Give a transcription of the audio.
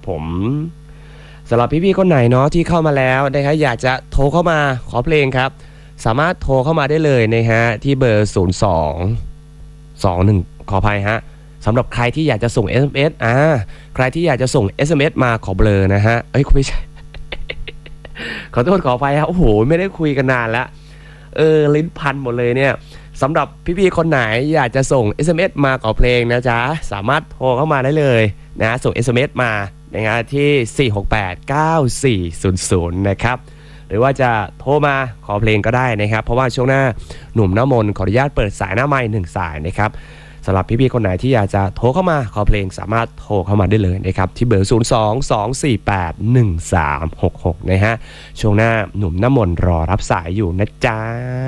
ผมสำหรับพี่ๆคนไหนเนาะที่เข้ามาแล้วนะครับอยากจะโทรเข้ามาขอเพลงครับสามารถโทรเข้ามาได้เลยนะฮะที่เบอร์0221ขออภัยฮะสำหรับใครที่อยากจะส่ง SMS ใครที่อยากจะส่ง SMS มาขอเบลอนะฮะไม่ใช่ ขอโทษขออภัยครับโอ้โหไม่ได้คุยกันนานแล้วลิ้นพันหมดเลยเนี่ยสำหรับพี่ๆคนไหนอยากจะส่ง SMS มาขอเพลงนะจ๊ะสามารถโทรเข้ามาได้เลยนะส่ง SMS มานะฮะที่4689400นะครับหรือว่าจะโทรมาขอเพลงก็ได้นะครับเพราะว่าช่วงหน้าหนุ่มน้ำมนต์ขออนุญาตเปิดสายหน้าไมค์1สายนะครับสำหรับพี่ๆคนไหนที่อยากจะโทรเข้ามาขอเพลงสามารถโทรเข้ามาได้เลยนะครับที่เบอร์02-248-1366นะฮะช่วงหน้าหนุ่มน้ำมนต์รอรับสายอยู่นะจ๊ะ